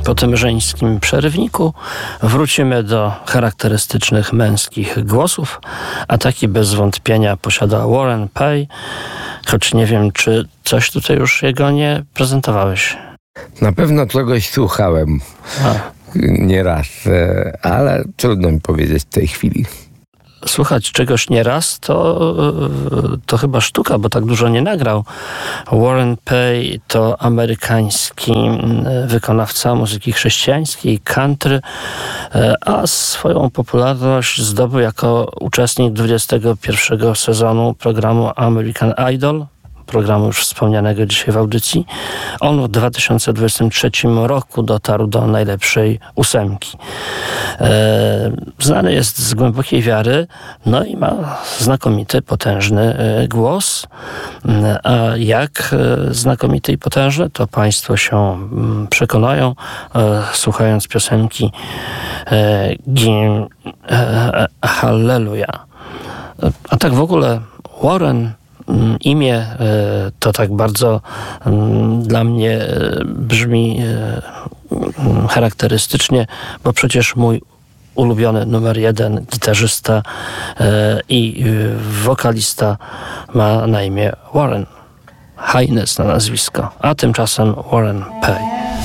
Po tym żeńskim przerywniku wrócimy do charakterystycznych męskich głosów, a taki bez wątpienia posiada Warren Pay, choć nie wiem, czy coś tutaj już jego nie prezentowałeś. Na pewno czegoś słuchałem nieraz, ale trudno mi powiedzieć w tej chwili. Słuchać czegoś nieraz to chyba sztuka, bo tak dużo nie nagrał. Warren Pay to amerykański wykonawca muzyki chrześcijańskiej, country, a swoją popularność zdobył jako uczestnik 21 sezonu programu American Idol, programu już wspomnianego dzisiaj w audycji. On w 2023 roku dotarł do najlepszej 8. Znany jest z głębokiej wiary, no i ma znakomity, potężny głos. A jak znakomity i potężny, to Państwo się przekonają, słuchając piosenki Hallelujah. A tak w ogóle Warren, imię to tak bardzo dla mnie brzmi charakterystycznie, bo przecież mój ulubiony numer 1 gitarzysta i wokalista ma na imię Warren. Haynes na nazwisko, a tymczasem Warren Pay.